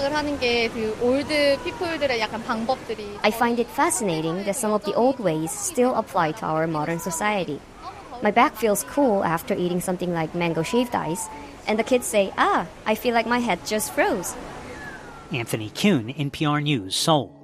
생각을 하는 게 그 올드 피플들의 약간 방법들이 I find it fascinating that some of the old ways still apply to our modern society. My back feels cool after eating something like mango shaved ice, and the kids say, I feel like my head just froze. Anthony Kuhn, NPR News, Seoul.